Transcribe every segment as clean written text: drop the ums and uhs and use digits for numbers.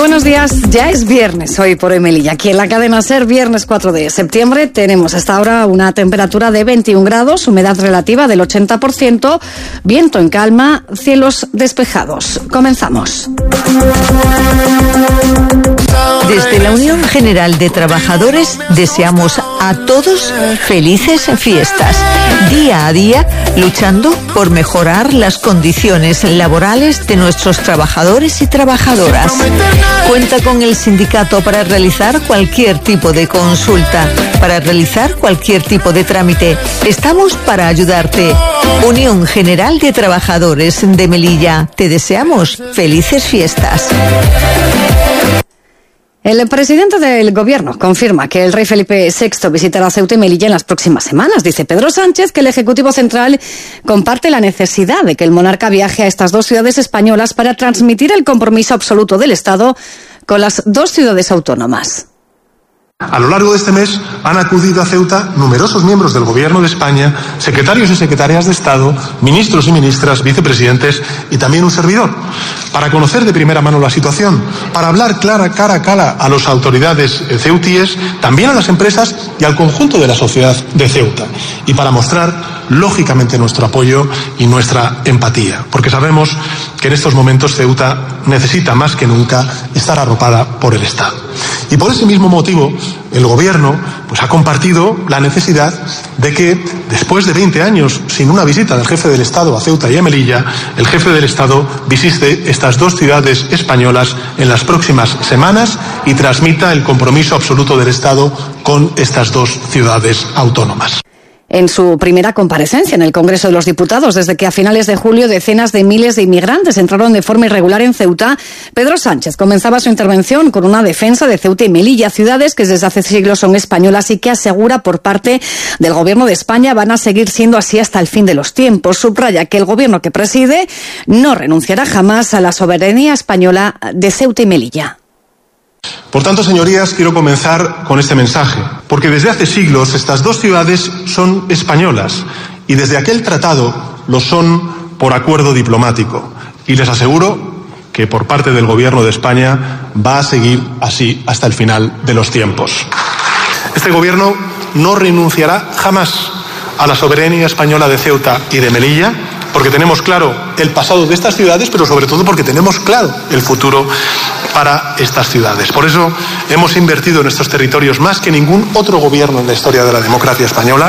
Buenos días, ya es viernes hoy por Melilla. Aquí en la cadena SER, viernes 4 de septiembre, tenemos hasta ahora una temperatura de 21 grados, humedad relativa del 80%, viento en calma, cielos despejados. Comenzamos. Desde la Unión General de Trabajadores deseamos a todos felices fiestas. Día a día luchando por mejorar las condiciones laborales de nuestros trabajadores y trabajadoras. Cuenta con el sindicato para realizar cualquier tipo de consulta, para realizar cualquier tipo de trámite. Estamos para ayudarte. Unión General de Trabajadores de Melilla. Te deseamos felices fiestas. El presidente del Gobierno confirma que el rey Felipe VI visitará Ceuta y Melilla en las próximas semanas. Dice Pedro Sánchez que el Ejecutivo Central comparte la necesidad de que el monarca viaje a estas dos ciudades españolas para transmitir el compromiso absoluto del Estado con las dos ciudades autónomas. A lo largo de este mes han acudido a Ceuta numerosos miembros del Gobierno de España, secretarios y secretarias de Estado, ministros y ministras, vicepresidentes y también un servidor, para conocer de primera mano la situación, para hablar cara a cara a las autoridades ceutíes, también a las empresas y al conjunto de la sociedad de Ceuta, y para mostrar lógicamente nuestro apoyo y nuestra empatía, porque sabemos que en estos momentos Ceuta necesita más que nunca estar arropada por el Estado. Y por ese mismo motivo, el Gobierno ha compartido la necesidad de que, después de 20 años sin una visita del jefe del Estado a Ceuta y a Melilla, el jefe del Estado visite estas dos ciudades españolas en las próximas semanas y transmita el compromiso absoluto del Estado con estas dos ciudades autónomas. En su primera comparecencia en el Congreso de los Diputados, desde que a finales de julio decenas de miles de inmigrantes entraron de forma irregular en Ceuta, Pedro Sánchez comenzaba su intervención con una defensa de Ceuta y Melilla, ciudades que desde hace siglos son españolas y que asegura por parte del Gobierno de España van a seguir siendo así hasta el fin de los tiempos. Subraya que el Gobierno que preside no renunciará jamás a la soberanía española de Ceuta y Melilla. Por tanto, señorías, quiero comenzar con este mensaje, porque desde hace siglos estas dos ciudades son españolas y desde aquel tratado lo son por acuerdo diplomático. Y les aseguro que por parte del Gobierno de España va a seguir así hasta el final de los tiempos. Este Gobierno no renunciará jamás a la soberanía española de Ceuta y de Melilla, porque tenemos claro el pasado de estas ciudades, pero sobre todo porque tenemos claro el futuro para estas ciudades. Por eso hemos invertido en estos territorios más que ningún otro gobierno en la historia de la democracia española,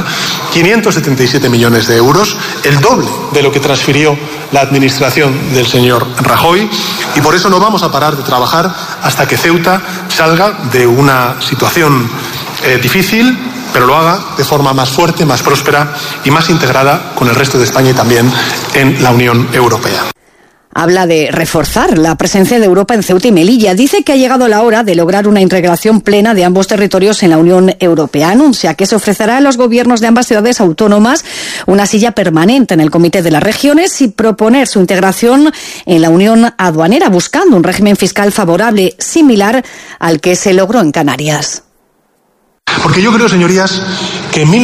577 millones de euros, el doble de lo que transfirió la administración del señor Rajoy, y por eso no vamos a parar de trabajar hasta que Ceuta salga de una situación difícil, pero lo haga de forma más fuerte, más próspera y más integrada con el resto de España y también en la Unión Europea. Habla de reforzar la presencia de Europa en Ceuta y Melilla. Dice que ha llegado la hora de lograr una integración plena de ambos territorios en la Unión Europea. Anuncia que se ofrecerá a los gobiernos de ambas ciudades autónomas una silla permanente en el Comité de las Regiones y proponer su integración en la Unión Aduanera, buscando un régimen fiscal favorable similar al que se logró en Canarias. Porque yo creo, señorías, que en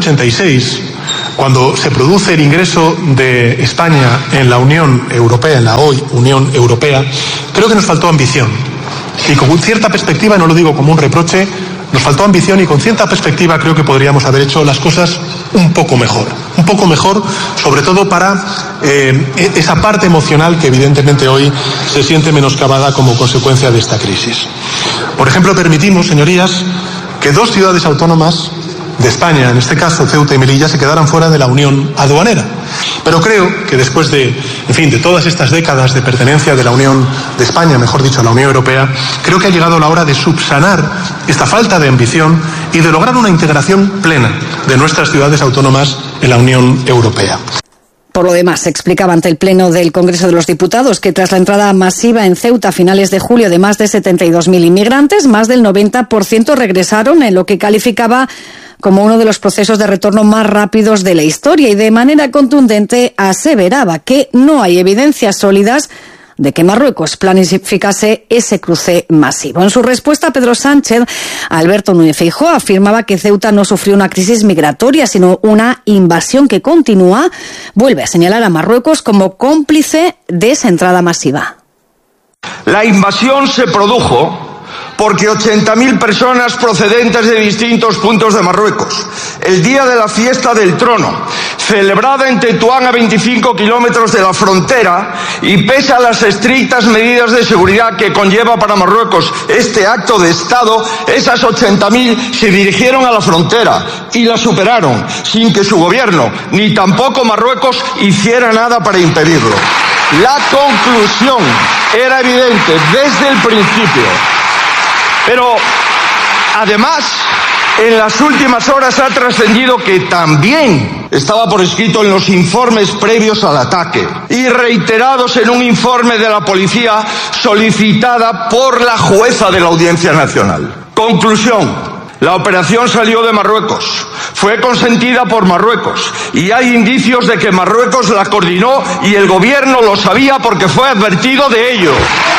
1986, cuando se produce el ingreso de España en la Unión Europea, en la hoy Unión Europea, creo que nos faltó ambición. Y con cierta perspectiva, no lo digo como un reproche, nos faltó ambición y con cierta perspectiva creo que podríamos haber hecho las cosas un poco mejor. Un poco mejor, sobre todo para esa parte emocional que evidentemente hoy se siente menoscabada como consecuencia de esta crisis. Por ejemplo, permitimos, señorías, que dos ciudades autónomas de España, en este caso Ceuta y Melilla, se quedaran fuera de la Unión Aduanera. Pero creo que después de todas estas décadas de pertenencia de la Unión de España, mejor dicho, a la Unión Europea, creo que ha llegado la hora de subsanar esta falta de ambición y de lograr una integración plena de nuestras ciudades autónomas en la Unión Europea. Por lo demás, se explicaba ante el Pleno del Congreso de los Diputados que tras la entrada masiva en Ceuta a finales de julio de más de 72.000 inmigrantes, más del 90% regresaron en lo que calificaba como uno de los procesos de retorno más rápidos de la historia y de manera contundente aseveraba que no hay evidencias sólidas de que Marruecos planificase ese cruce masivo. En su respuesta, Pedro Sánchez, Alberto Núñez Feijóo afirmaba que Ceuta no sufrió una crisis migratoria, sino una invasión que continúa. Vuelve a señalar a Marruecos como cómplice de esa entrada masiva. La invasión se produjo porque 80.000 personas procedentes de distintos puntos de Marruecos, el día de la fiesta del trono, celebrada en Tetuán a 25 kilómetros de la frontera, y pese a las estrictas medidas de seguridad que conlleva para Marruecos este acto de Estado, esas 80.000 se dirigieron a la frontera y la superaron, sin que su gobierno, ni tampoco Marruecos, hiciera nada para impedirlo. La conclusión era evidente desde el principio. Pero, además, en las últimas horas ha trascendido que también estaba por escrito en los informes previos al ataque y reiterados en un informe de la policía solicitada por la jueza de la Audiencia Nacional. Conclusión: la operación salió de Marruecos, fue consentida por Marruecos y hay indicios de que Marruecos la coordinó y el gobierno lo sabía porque fue advertido de ello.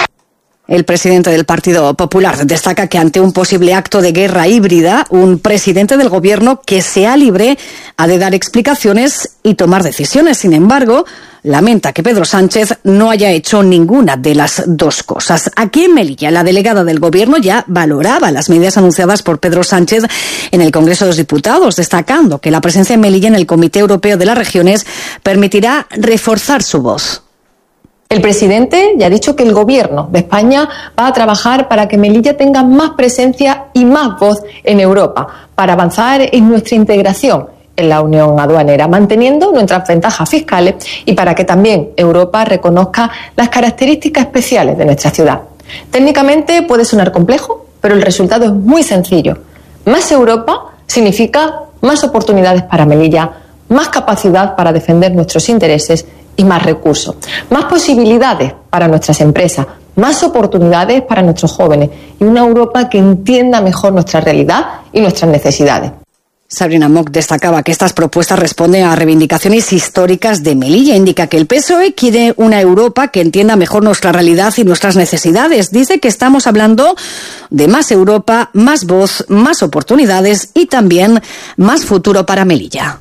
El presidente del Partido Popular destaca que ante un posible acto de guerra híbrida, un presidente del gobierno que sea libre ha de dar explicaciones y tomar decisiones. Sin embargo, lamenta que Pedro Sánchez no haya hecho ninguna de las dos cosas. Aquí en Melilla, la delegada del gobierno ya valoraba las medidas anunciadas por Pedro Sánchez en el Congreso de los Diputados, destacando que la presencia en Melilla en el Comité Europeo de las Regiones permitirá reforzar su voz. El presidente ya ha dicho que el gobierno de España va a trabajar para que Melilla tenga más presencia y más voz en Europa, para avanzar en nuestra integración en la Unión Aduanera, manteniendo nuestras ventajas fiscales y para que también Europa reconozca las características especiales de nuestra ciudad. Técnicamente puede sonar complejo, pero el resultado es muy sencillo. Más Europa significa más oportunidades para Melilla, más capacidad para defender nuestros intereses y más recursos, más posibilidades para nuestras empresas, más oportunidades para nuestros jóvenes y una Europa que entienda mejor nuestra realidad y nuestras necesidades. Sabrina Mock destacaba que estas propuestas responden a reivindicaciones históricas de Melilla. Indica que el PSOE quiere una Europa que entienda mejor nuestra realidad y nuestras necesidades. Dice que estamos hablando de más Europa, más voz, más oportunidades y también más futuro para Melilla.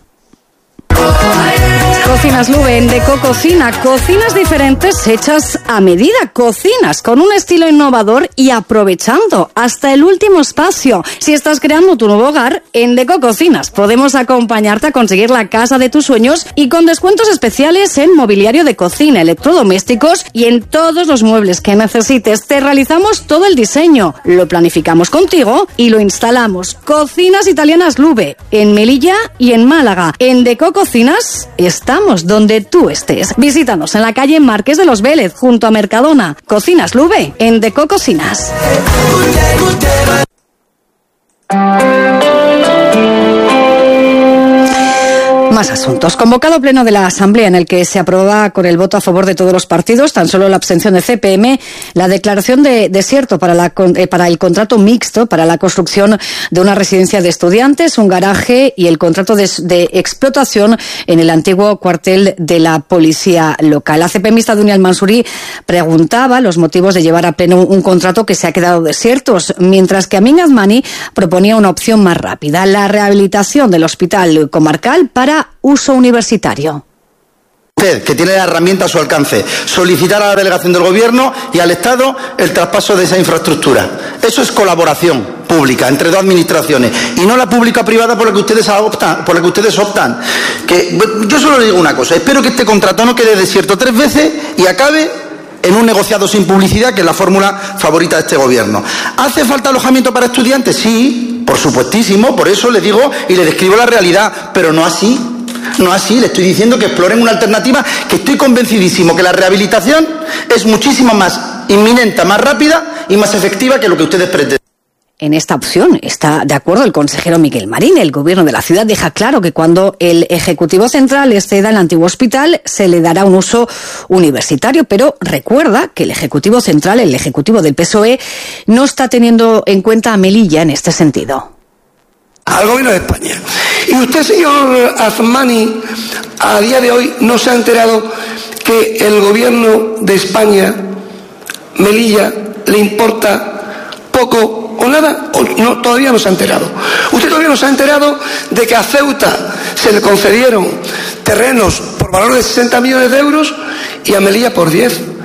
Cocinas Lube en Deco Cocina, cocinas diferentes hechas a medida, cocinas con un estilo innovador y aprovechando hasta el último espacio. Si estás creando tu nuevo hogar, en Deco Cocinas podemos acompañarte a conseguir la casa de tus sueños y con descuentos especiales en mobiliario de cocina, electrodomésticos y en todos los muebles que necesites. Te realizamos todo el diseño, lo planificamos contigo y lo instalamos. Cocinas Italianas Lube en Melilla y en Málaga. En Deco Cocinas estamos donde tú estés. Visítanos en la calle Marqués de los Vélez, junto a Mercadona. Cocinas Lube, en Deco Cocinas. Más asuntos. Convocado pleno de la Asamblea en el que se aprueba con el voto a favor de todos los partidos, tan solo la abstención de CPM, la declaración de desierto para el contrato mixto para la construcción de una residencia de estudiantes, un garaje y el contrato de explotación en el antiguo cuartel de la policía local. La CPMista Dunia Al-Mansuri preguntaba los motivos de llevar a pleno un contrato que se ha quedado desierto, mientras que Amin Azmani proponía una opción más rápida, la rehabilitación del hospital comarcal para uso universitario. Usted, que tiene la herramienta a su alcance, solicitar a la delegación del Gobierno y al Estado el traspaso de esa infraestructura. Eso es colaboración pública entre dos administraciones y no la pública-privada por la que ustedes optan. Que yo solo le digo una cosa: espero que este contrato no quede desierto 3 veces y acabe en un negociado sin publicidad, que es la fórmula favorita de este Gobierno. ¿Hace falta alojamiento para estudiantes? Sí, por supuestísimo, por eso le digo y le describo la realidad, pero no así. No así, le estoy diciendo que exploren una alternativa, que estoy convencidísimo que la rehabilitación es muchísimo más inminente, más rápida y más efectiva que lo que ustedes pretenden. En esta opción está de acuerdo el consejero Miguel Marín. El gobierno de la ciudad deja claro que cuando el Ejecutivo Central exceda el antiguo hospital se le dará un uso universitario, pero recuerda que el Ejecutivo Central, el Ejecutivo del PSOE, no está teniendo en cuenta a Melilla en este sentido. Al gobierno de España. Y usted, señor Azmani, a día de hoy no se ha enterado que el gobierno de España, Melilla, le importa poco o nada, o no, todavía no se ha enterado. Usted todavía no se ha enterado de que a Ceuta se le concedieron terrenos por valor de 60 millones de euros y a Melilla por 10.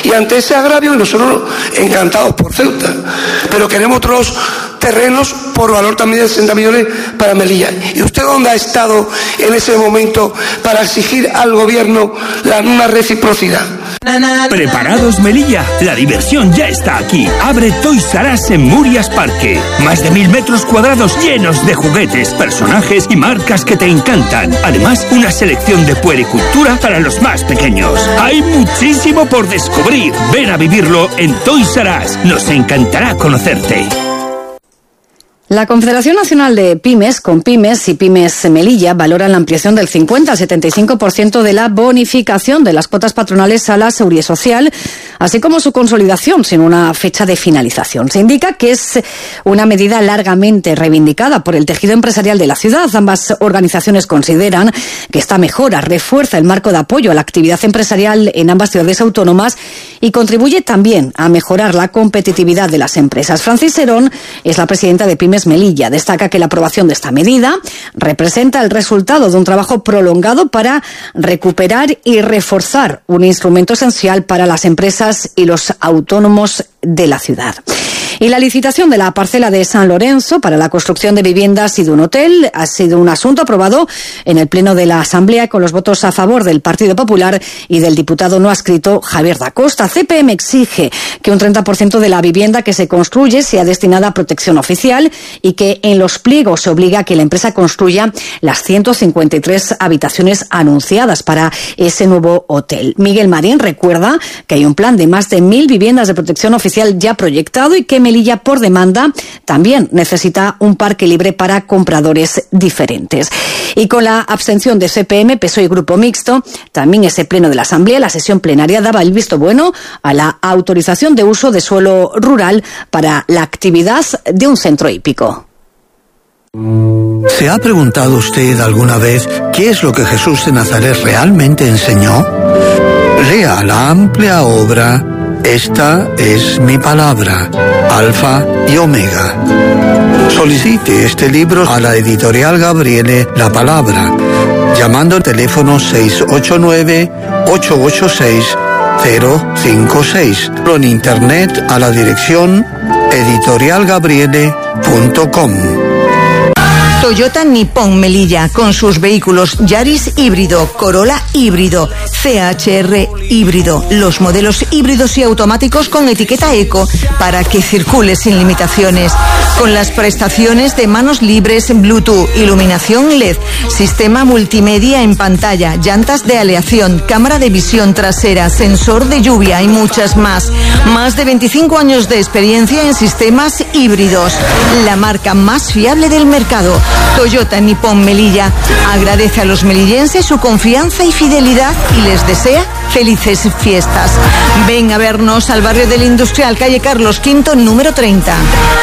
Y ante ese agravio, nosotros encantados por Ceuta, pero queremos otros terrenos por valor también de 60 millones para Melilla. ¿Y usted dónde ha estado en ese momento para exigir al gobierno una reciprocidad? Preparados, Melilla, la diversión ya está aquí. Abre Toys R Us en Murias Parque. Más de 1000 metros cuadrados llenos de juguetes, personajes y marcas que te encantan. Además, una selección de puericultura para los más pequeños. Hay muchísimo por descubrir. Ven a vivirlo en Toys R Us. Nos encantará conocerte. La Confederación Nacional de Pymes, Compymes y Pymes Melilla valoran la ampliación del 50 al 75% de la bonificación de las cuotas patronales a la Seguridad Social, así como su consolidación sin una fecha de finalización. Se indica que es una medida largamente reivindicada por el tejido empresarial de la ciudad. Ambas organizaciones consideran que esta mejora refuerza el marco de apoyo a la actividad empresarial en ambas ciudades autónomas y contribuye también a mejorar la competitividad de las empresas. Francis Serón es la presidenta de Pymes Melilla. Destaca que la aprobación de esta medida representa el resultado de un trabajo prolongado para recuperar y reforzar un instrumento esencial para las empresas y los autónomos de la ciudad. Y la licitación de la parcela de San Lorenzo para la construcción de viviendas y de un hotel ha sido un asunto aprobado en el Pleno de la Asamblea con los votos a favor del Partido Popular y del diputado no adscrito Javier da Costa. CPM exige que un 30% de la vivienda que se construye sea destinada a protección oficial y que en los pliegos se obliga a que la empresa construya las 153 habitaciones anunciadas para ese nuevo hotel. Miguel Marín recuerda que hay un plan de más de 1000 viviendas de protección oficial ya proyectado y que Melilla, por demanda, también necesita un parque libre para compradores diferentes. Y con la abstención de CPM, PSOE y Grupo Mixto, también ese pleno de la Asamblea, la sesión plenaria daba el visto bueno a la autorización de uso de suelo rural para la actividad de un centro hípico. ¿Se ha preguntado usted alguna vez qué es lo que Jesús de Nazaret realmente enseñó? Lea la amplia obra Esta es mi palabra, Alfa y Omega. Solicite este libro a la editorial Gabriele La Palabra, llamando al teléfono 689-886-056 o en internet a la dirección editorialgabriele.com. Toyota Nippon Melilla, con sus vehículos Yaris híbrido, Corolla híbrido, CHR híbrido, los modelos híbridos y automáticos con etiqueta eco para que circule sin limitaciones, con las prestaciones de manos libres, Bluetooth, iluminación LED, sistema multimedia en pantalla, llantas de aleación, cámara de visión trasera, sensor de lluvia y muchas más. Más de 25 años de experiencia en sistemas híbridos, la marca más fiable del mercado. Toyota Nippon Melilla agradece a los melillenses su confianza y fidelidad y les desea felices fiestas. Ven a vernos al barrio del Industrial, calle Carlos V, número 30.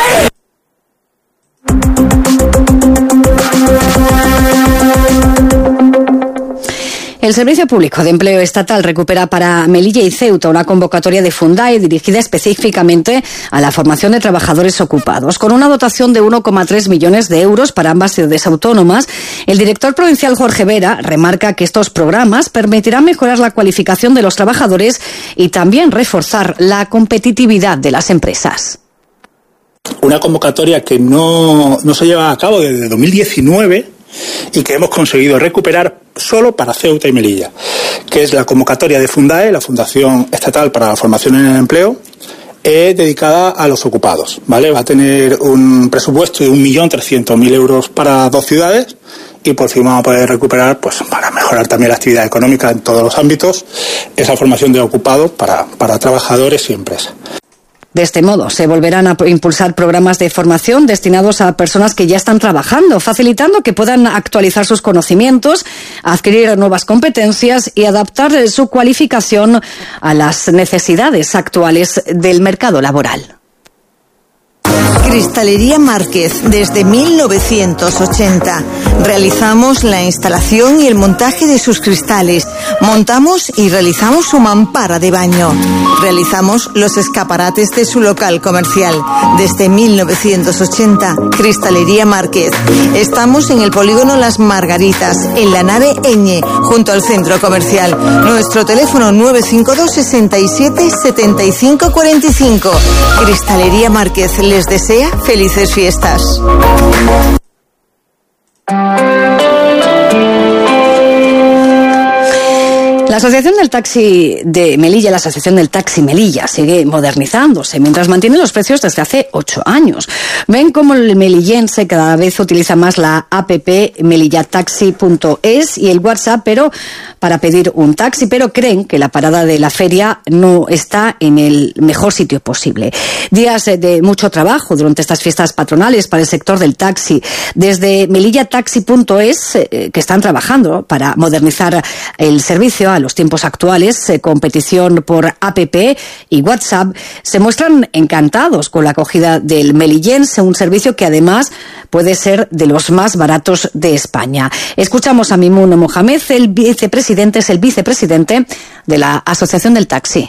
El Servicio Público de Empleo Estatal recupera para Melilla y Ceuta una convocatoria de Fundae dirigida específicamente a la formación de trabajadores ocupados. Con una dotación de 1,3 millones de euros para ambas ciudades autónomas, el director provincial Jorge Vera remarca que estos programas permitirán mejorar la cualificación de los trabajadores y también reforzar la competitividad de las empresas. Una convocatoria que no se lleva a cabo desde 2019 y que hemos conseguido recuperar solo para Ceuta y Melilla, que es la convocatoria de Fundae, la Fundación Estatal para la Formación en el Empleo, dedicada a los ocupados, ¿vale? Va a tener un presupuesto de 1.300.000 euros para 2 ciudades y por fin vamos a poder recuperar, pues para mejorar también la actividad económica en todos los ámbitos, esa formación de ocupados para trabajadores y empresas. De este modo, se volverán a impulsar programas de formación destinados a personas que ya están trabajando, facilitando que puedan actualizar sus conocimientos, adquirir nuevas competencias y adaptar su cualificación a las necesidades actuales del mercado laboral. Cristalería Márquez, desde 1980. Realizamos la instalación y el montaje de sus cristales. Montamos y realizamos su mampara de baño. Realizamos los escaparates de su local comercial. Desde 1980, Cristalería Márquez. Estamos en el polígono Las Margaritas, en la nave Eñe, junto al centro comercial. Nuestro teléfono 952 67 75 45. Cristalería Márquez les desea felices fiestas. La Asociación del Taxi de Melilla, la Asociación del Taxi Melilla, sigue modernizándose mientras mantiene los precios desde hace 8 años. Ven cómo el melillense cada vez utiliza más la app melillataxi.es y el WhatsApp, pero para pedir un taxi, pero creen que la parada de la feria no está en el mejor sitio posible. Días de mucho trabajo durante estas fiestas patronales para el sector del taxi. Desde melillataxi.es, que están trabajando para modernizar el servicio a los tiempos actuales, competición por app y WhatsApp, se muestran encantados con la acogida del melillense, un servicio que además puede ser de los más baratos de España. Escuchamos a Mimun Mohamed, el vicepresidente de la Asociación del Taxi.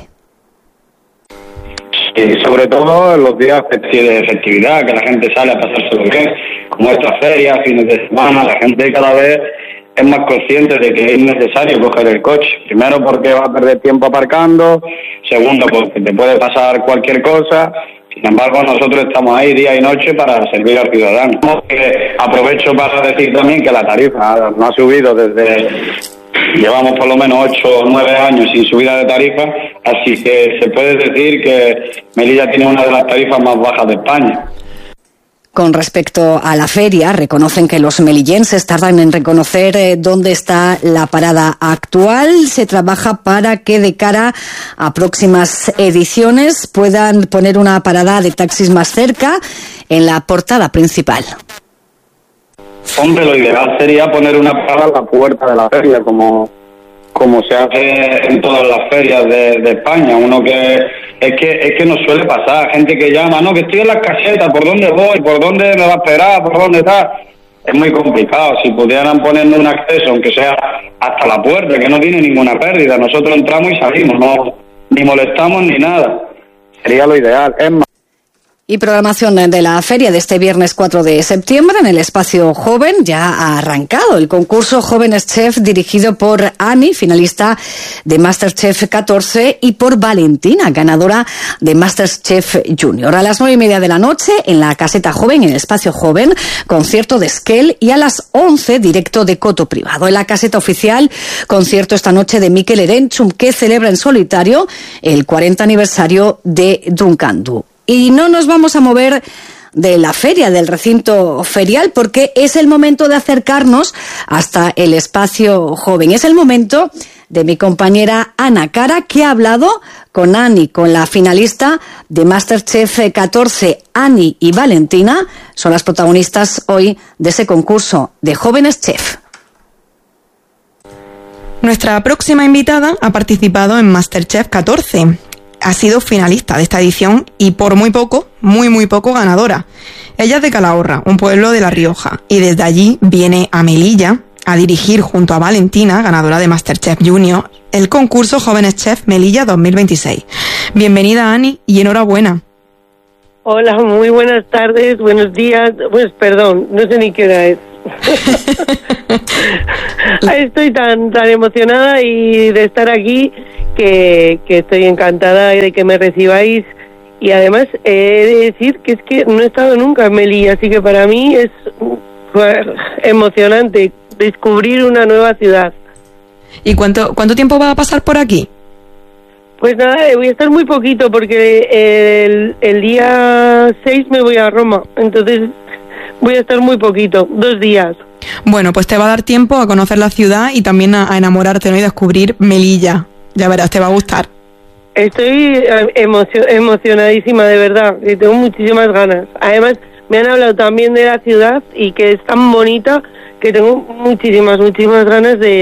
Y sobre todo en los días de festividad, que la gente sale a pasárselo bien, como estas ferias, fines de semana, la gente cada vez es más consciente de que es necesario coger el coche. Primero porque va a perder tiempo aparcando, segundo porque te puede pasar cualquier cosa. Sin embargo, nosotros estamos ahí día y noche para servir al ciudadano. Aprovecho para decir también que la tarifa no ha subido desde... Llevamos por lo menos 8 o 9 años sin subida de tarifa, así que se puede decir que Melilla tiene una de las tarifas más bajas de España. Con respecto a la feria, reconocen que los melillenses tardan en reconocer dónde está la parada actual. Se trabaja para que de cara a próximas ediciones puedan poner una parada de taxis más cerca en la portada principal. Hombre, lo ideal sería poner una parada en la puerta de la feria, como se hace en todas las ferias de España. Uno que es que nos suele pasar, gente que llama, no, que estoy en las casetas, ¿por dónde voy? ¿Por dónde me va a esperar? ¿Por dónde está? Es muy complicado. Si pudieran ponernos un acceso, aunque sea hasta la puerta, que no tiene ninguna pérdida, nosotros entramos y salimos, no ni molestamos ni nada. Sería lo ideal. Es más. Y programación de la feria de este viernes 4 de septiembre en el Espacio Joven. Ya ha arrancado el concurso Jóvenes Chef dirigido por Ani, finalista de MasterChef 14, y por Valentina, ganadora de MasterChef Junior. A las 9:30 de la noche en la Caseta Joven, en el Espacio Joven, concierto de Esquel, y a las 11 directo de Coto Privado. En la Caseta Oficial, concierto esta noche de Mikel Erenchum, que celebra en solitario el 40 aniversario de Dunkandu. Y no nos vamos a mover de la feria, del recinto ferial, porque es el momento de acercarnos hasta el Espacio Joven. Es el momento de mi compañera Ana Cara, que ha hablado con Ani, con la finalista de MasterChef 14. Ani y Valentina son las protagonistas hoy de ese concurso de Jóvenes Chef. Nuestra próxima invitada ha participado en MasterChef 14. Ha sido finalista de esta edición y por muy poco ganadora. Ella es de Calahorra, un pueblo de La Rioja, y desde allí viene a Melilla a dirigir junto a Valentina, ganadora de MasterChef Junior, el concurso Jóvenes Chef Melilla 2026. Bienvenida, Ani, y enhorabuena. Hola, muy buenas tardes, buenos días. Pues perdón, no sé ni qué hora es. Estoy tan emocionada y de estar aquí que estoy encantada de que me recibáis, y además he de decir que es que no he estado nunca en Melilla, así que para mí es emocionante descubrir una nueva ciudad. ¿Y cuánto tiempo va a pasar por aquí? Pues nada, voy a estar muy poquito porque el día 6 me voy a Roma, entonces voy a estar muy poquito, 2 días. Bueno, pues te va a dar tiempo a conocer la ciudad y también a enamorarte, ¿no? Y descubrir Melilla. Ya verás, te va a gustar. Estoy emocionadísima, de verdad, y tengo muchísimas ganas. Además, me han hablado también de la ciudad y que es tan bonita que tengo muchísimas ganas de